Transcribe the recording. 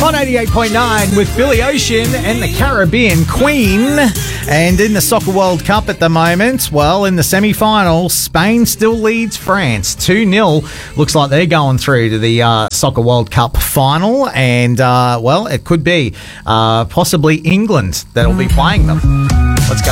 On 88.9 with Billy Ocean and the Caribbean Queen. And in the Soccer World Cup at the moment, well, in the semi-finals, Spain still leads France 2-0. Looks like they're going through to the Soccer World Cup final. And, well, it could be possibly England that'll be playing them. Let's go.